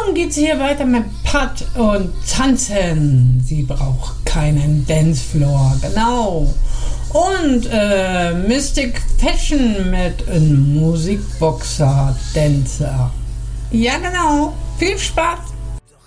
Nun geht's hier weiter mit Pat und Tanzen. Sie braucht keinen Dancefloor, genau. Und Mystic Fashion mit einem Musikboxer Dancer. Ja, genau. Viel Spaß!